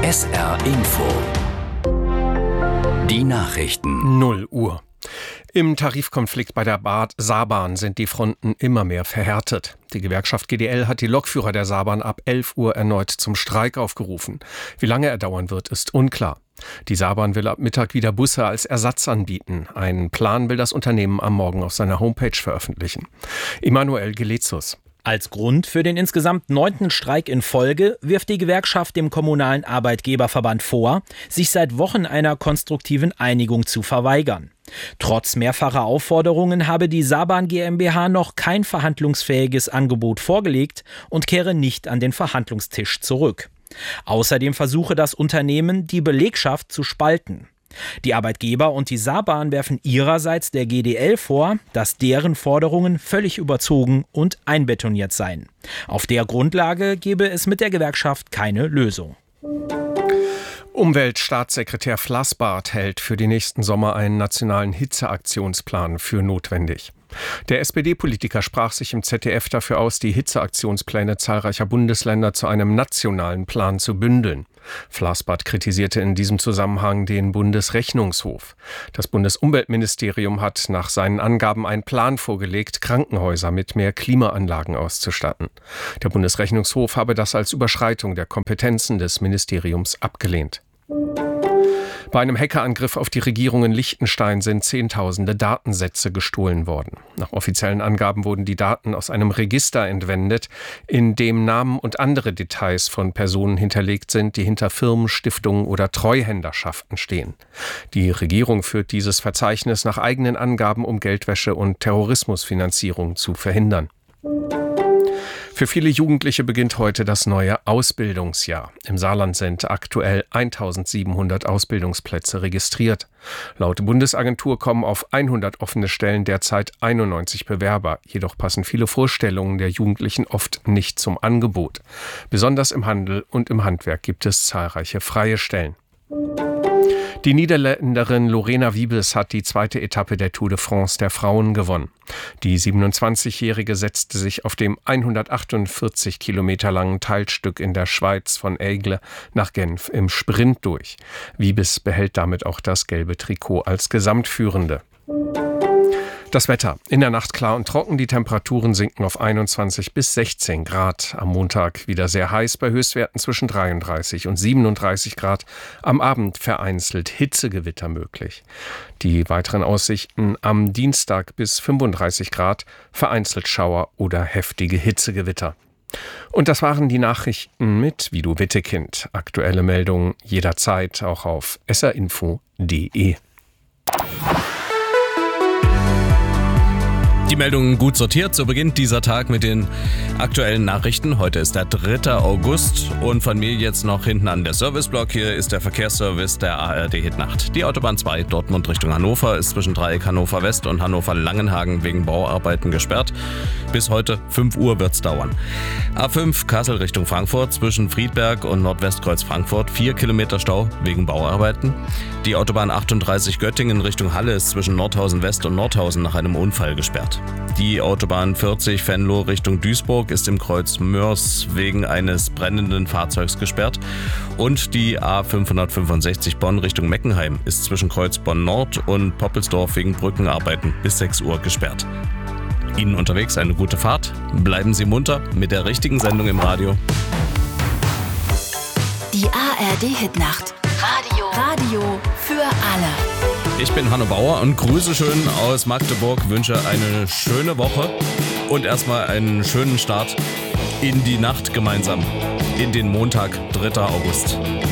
SR Info. Die Nachrichten. 0 Uhr. Im Tarifkonflikt bei der Saarbahn sind die Fronten immer mehr verhärtet. Die Gewerkschaft GDL hat die Lokführer der Saarbahn ab 11 Uhr erneut zum Streik aufgerufen. Wie lange er dauern wird, ist unklar. Die Saarbahn will ab Mittag wieder Busse als Ersatz anbieten. Einen Plan will das Unternehmen am Morgen auf seiner Homepage veröffentlichen. Emanuel Gelezus. Als Grund für den insgesamt 9. Streik in Folge wirft die Gewerkschaft dem Kommunalen Arbeitgeberverband vor, sich seit Wochen einer konstruktiven Einigung zu verweigern. Trotz mehrfacher Aufforderungen habe die Saarbahn GmbH noch kein verhandlungsfähiges Angebot vorgelegt und kehre nicht an den Verhandlungstisch zurück. Außerdem versuche das Unternehmen, die Belegschaft zu spalten. Die Arbeitgeber und die Saarbahn werfen ihrerseits der GDL vor, dass deren Forderungen völlig überzogen und einbetoniert seien. Auf der Grundlage gebe es mit der Gewerkschaft keine Lösung. Umweltstaatssekretär Flassbart hält für den nächsten Sommer einen nationalen Hitzeaktionsplan für notwendig. Der SPD-Politiker sprach sich im ZDF dafür aus, die Hitzeaktionspläne zahlreicher Bundesländer zu einem nationalen Plan zu bündeln. Flassbart kritisierte in diesem Zusammenhang den Bundesrechnungshof. Das Bundesumweltministerium hat nach seinen Angaben einen Plan vorgelegt, Krankenhäuser mit mehr Klimaanlagen auszustatten. Der Bundesrechnungshof habe das als Überschreitung der Kompetenzen des Ministeriums abgelehnt. Bei einem Hackerangriff auf die Regierung in Liechtenstein sind Zehntausende Datensätze gestohlen worden. Nach offiziellen Angaben wurden die Daten aus einem Register entwendet, in dem Namen und andere Details von Personen hinterlegt sind, die hinter Firmen, Stiftungen oder Treuhänderschaften stehen. Die Regierung führt dieses Verzeichnis nach eigenen Angaben, um Geldwäsche und Terrorismusfinanzierung zu verhindern. Für viele Jugendliche beginnt heute das neue Ausbildungsjahr. Im Saarland sind aktuell 1700 Ausbildungsplätze registriert. Laut Bundesagentur kommen auf 100 offene Stellen derzeit 91 Bewerber. Jedoch passen viele Vorstellungen der Jugendlichen oft nicht zum Angebot. Besonders im Handel und im Handwerk gibt es zahlreiche freie Stellen. Die Niederländerin Lorena Wiebes hat die zweite Etappe der Tour de France der Frauen gewonnen. Die 27-Jährige setzte sich auf dem 148 Kilometer langen Teilstück in der Schweiz von Aigle nach Genf im Sprint durch. Wiebes behält damit auch das gelbe Trikot als Gesamtführende. Das Wetter. In der Nacht klar und trocken, die Temperaturen sinken auf 21 bis 16 Grad. Am Montag wieder sehr heiß bei Höchstwerten zwischen 33 und 37 Grad. Am Abend vereinzelt Hitzegewitter möglich. Die weiteren Aussichten am Dienstag bis 35 Grad, vereinzelt Schauer oder heftige Hitzegewitter. Und das waren die Nachrichten mit Vido Wittekind. Aktuelle Meldungen jederzeit auch auf srinfo.de. Die Meldungen gut sortiert, so beginnt dieser Tag mit den aktuellen Nachrichten. Heute ist der 3. August und von mir jetzt noch hinten an der Serviceblock. Hier ist der Verkehrsservice der ARD Hitnacht. Die Autobahn 2 Dortmund Richtung Hannover ist zwischen Dreieck Hannover West und Hannover Langenhagen wegen Bauarbeiten gesperrt. Bis heute 5 Uhr wird's dauern. A5 Kassel Richtung Frankfurt zwischen Friedberg und Nordwestkreuz Frankfurt 4 Kilometer Stau wegen Bauarbeiten. Die Autobahn 38 Göttingen Richtung Halle ist zwischen Nordhausen West und Nordhausen nach einem Unfall gesperrt. Die Autobahn 40 Venlo Richtung Duisburg ist im Kreuz Mörs wegen eines brennenden Fahrzeugs gesperrt. Und die A565 Bonn Richtung Meckenheim ist zwischen Kreuz Bonn Nord und Poppelsdorf wegen Brückenarbeiten bis 6 Uhr gesperrt. Ihnen unterwegs eine gute Fahrt. Bleiben Sie munter mit der richtigen Sendung im Radio. Die ARD Hitnacht. Radio für alle. Ich bin Hanno Bauer und grüße schön aus Magdeburg, wünsche eine schöne Woche und erstmal einen schönen Start in die Nacht gemeinsam, in den Montag, 3. August.